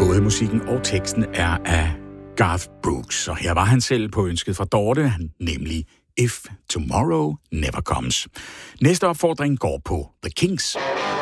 Både musikken og teksten er af Garth Brooks, og her var han selv på ønsket fra Dorte, nemlig If Tomorrow Never Comes. Næste opfordring går på The Kings.